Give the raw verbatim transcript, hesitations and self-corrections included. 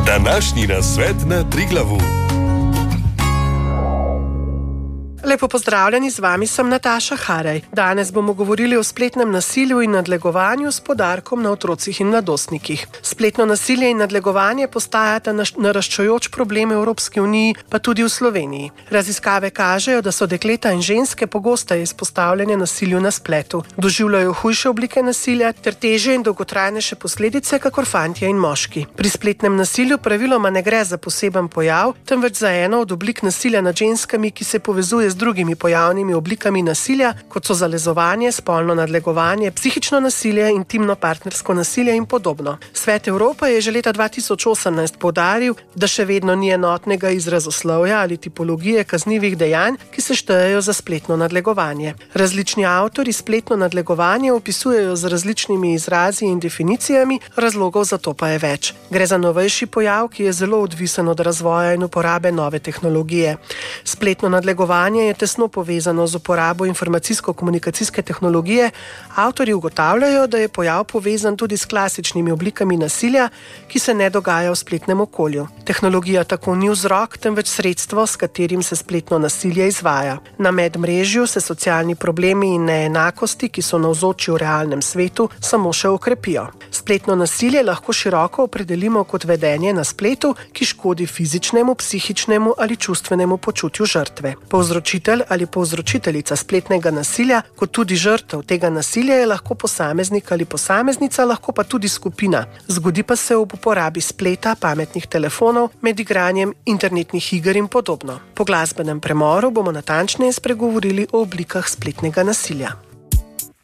Današnji nasvet na Triglavu. Lepo pozdravljeni, z vami sem Nataša Haraj. Danes bomo govorili o spletnem nasilju in nadlegovanju s poudarkom na otrocih in mladostnikih. Spletno nasilje in nadlegovanje postajata naraščajoč problem v Evropski uniji, pa tudi v Sloveniji. Raziskave kažejo, da so dekleta in ženske pogosteje izpostavljene nasilju na spletu. Doživljajo hujše oblike nasilja ter težje in dolgotrajnejše posledice, kakor fantje in moški. Pri spletnem nasilju praviloma ne gre za poseben pojav, temveč za eno od oblik nasilja nad ženskami, ki se povezuje z drugimi pojavnimi oblikami nasilja, kot so zalezovanje, spolno nadlegovanje, psihično nasilje, intimno partnersko nasilje in podobno. Svet Evrope je že leta dva tisoč osemnajst poudaril, da še vedno ni enotnega izrazoslovja ali tipologije kaznivih dejanj, ki se štejejo za spletno nadlegovanje. Različni avtorji spletno nadlegovanje opisujejo z različnimi izrazi in definicijami, razlogov za to pa je več. Gre za novejši pojav, ki je zelo odvisen od razvoja in uporabe nove tehnologije. Spletno nadlegovanje je tesno povezano z uporabo informacijsko-komunikacijske tehnologije. Avtorji ugotavljajo, da je pojav povezan tudi s klasičnimi oblikami nasilja, ki se ne dogaja v spletnem okolju. Tehnologija tako ni vzrok, temveč sredstvo, s katerim se spletno nasilje izvaja. Na medmrežju se socialni problemi in neenakosti, ki so navzoči v realnem svetu, samo še okrepijo. Spletno nasilje lahko široko opredelimo kot vedenje na spletu, ki škodi fizičnemu, psihičnemu ali čustvenemu počutju žrtve. Povzročitelj ali povzročiteljica spletnega nasilja, kot tudi žrtev tega nasilja, je lahko posameznik ali posameznica, lahko pa tudi skupina. Zgodi pa se ob uporabi spleta, pametnih telefonov, med igranjem internetnih iger in podobno. Po glasbenem premoru bomo natančneje spregovorili o oblikah spletnega nasilja.